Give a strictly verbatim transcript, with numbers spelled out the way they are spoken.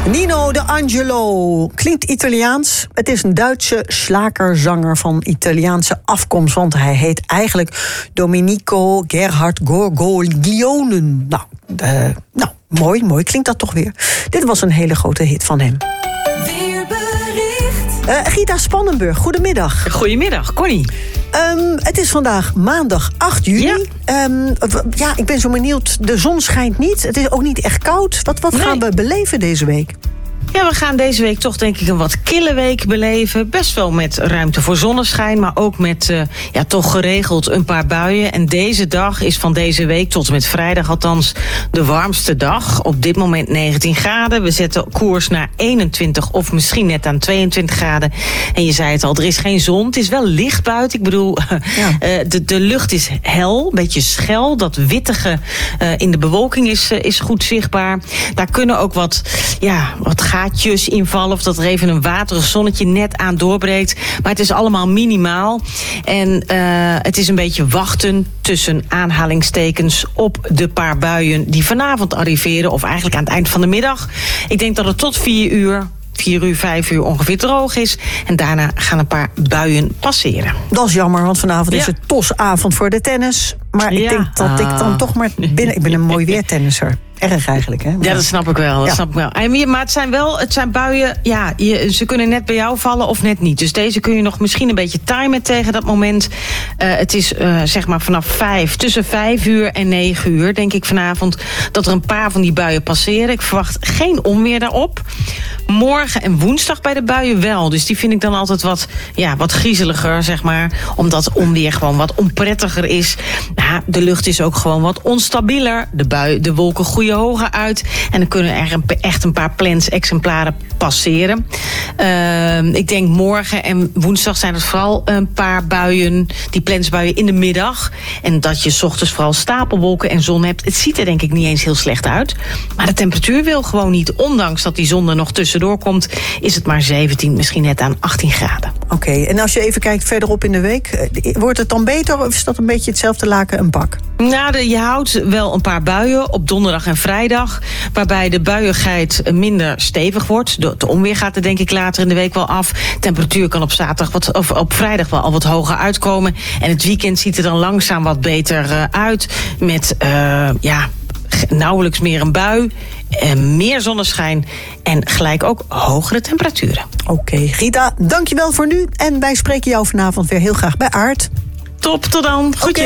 Nino D'Angelo klinkt Italiaans. Het is een Duitse slagerzanger van Italiaanse afkomst, want hij heet eigenlijk Domenico Gerhard Gorgoglione. Nou, uh, nou, mooi, mooi klinkt dat toch weer. Dit was een hele grote hit van hem. Weerbericht. Uh, Gita Spannenburg, goedemiddag. Goedemiddag, Connie. Um, het is vandaag maandag acht juni. Ja. Um, ja, ik ben zo benieuwd. De zon schijnt niet. Het is ook niet echt koud. Wat, wat nee. gaan we beleven deze week? Ja, we gaan deze week toch denk ik een wat kille week beleven. Best wel met ruimte voor zonneschijn, maar ook met uh, ja, toch geregeld een paar buien. En deze dag is van deze week tot en met vrijdag althans de warmste dag. Op dit moment negentien graden. We zetten koers naar eenentwintig of misschien net aan tweeëntwintig graden. En je zei het al, er is geen zon. Het is wel licht buiten. Ik bedoel, ja. uh, de, de lucht is hel, een beetje schel. Dat wittige uh, in de bewolking is, uh, is goed zichtbaar. Daar kunnen ook wat, ja, wat gaatjes invallen, of dat er even een waterig zonnetje net aan doorbreekt. Maar het is allemaal minimaal. En uh, het is een beetje wachten tussen aanhalingstekens op de paar buien die vanavond arriveren, of eigenlijk aan het eind van de middag. Ik denk dat het tot vier uur, vier uur, vijf uur ongeveer droog is. En daarna gaan een paar buien passeren. Dat is jammer, want vanavond ja. is het tosavond voor de tennis. Maar ik ja. denk dat ik dan toch maar binnen... Ik ben een mooi weertennisser. Erg eigenlijk, hè? Ja, dat snap ik wel. Dat ja. snap ik wel. Maar het zijn wel, het zijn buien, ja, je, ze kunnen net bij jou vallen of net niet. Dus deze kun je nog misschien een beetje timen tegen dat moment. Uh, het is uh, zeg maar vanaf vijf, tussen vijf uur en negen uur, denk ik vanavond, dat er een paar van die buien passeren. Ik verwacht geen onweer daarop. Morgen en woensdag bij de buien wel. Dus die vind ik dan altijd wat, ja, wat griezeliger, zeg maar. Omdat onweer gewoon wat onprettiger is. Nou, de lucht is ook gewoon wat onstabieler. De bui, de wolken groeien hoger uit. En dan kunnen er een, echt een paar plans-exemplaren passeren. Uh, ik denk morgen en woensdag zijn het vooral een paar buien, die plansbuien in de middag. En dat je 's ochtends vooral stapelwolken en zon hebt. Het ziet er denk ik niet eens heel slecht uit. Maar de temperatuur wil gewoon niet. Ondanks dat die zon er nog tussendoor komt, is het maar zeventien, misschien net aan achttien graden. Oké, okay, en als je even kijkt verderop in de week, wordt het dan beter of is dat een beetje hetzelfde laken een pak? Nou, de, je houdt wel een paar buien op donderdag en vrijdag, waarbij de buiigheid minder stevig wordt. De, de onweer gaat er denk ik later in de week wel af. Temperatuur kan op zaterdag wat, of op vrijdag wel al wat hoger uitkomen. En het weekend ziet er dan langzaam wat beter uh, uit. Met uh, ja, nauwelijks meer een bui, uh, meer zonneschijn en gelijk ook hogere temperaturen. Oké, okay, Gita, dankjewel voor nu. En wij spreken jou vanavond weer heel graag bij Aard. Top, tot dan. Goed. Okay.